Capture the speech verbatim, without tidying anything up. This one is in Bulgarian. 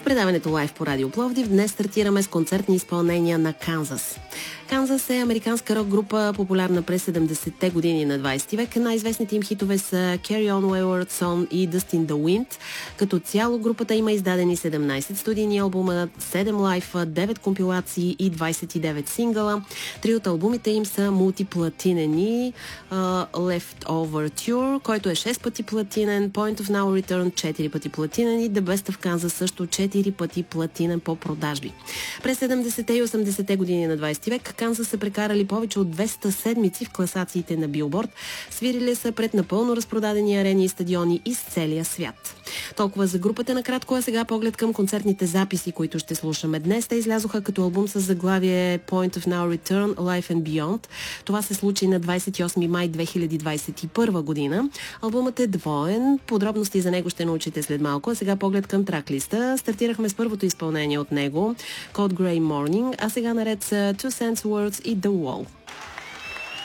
предаването Лайв по Радио Пловдив днес стартираме с концертни изпълнения на Канзас. Канзас е американска рок група, популярна през седемдесетте години на двадесети век. Най-известните им хитове са Carry On Wayward Son и Dust in the Wind. Като цяло групата има издадени седемнадесет студийни албума, седем лайфа, девет компилации и двадесет и девет сингъла. Три от албумите им са мултиплатинени. Uh, Leftover Tour, който е шест пъти платинен, Point of No Return четири пъти платинен и The Best of Kansas също четири пъти платинен по продажби. През седемдесетте и осемдесетте години на двадесети век Канзас са прекарали повече от двеста седмици в класациите на Билборд. Свирили са пред напълно разпродадени арени и стадиони из целия свят. Толкова за групата накратко, а сега поглед към концертните записи, които ще слушаме днес. Те излязоха като албум с заглавие Point of No Return, Life and Beyond. Това се случи на двадесет и осми май две хиляди двадесет и първа година. Албумът е двоен. Подробности за него ще научите след малко. А сега поглед към траклиста. Стартирахме с първото изпълнение от него, Cold Grey Morning, а сега наред са Two Cents Words и The Wall.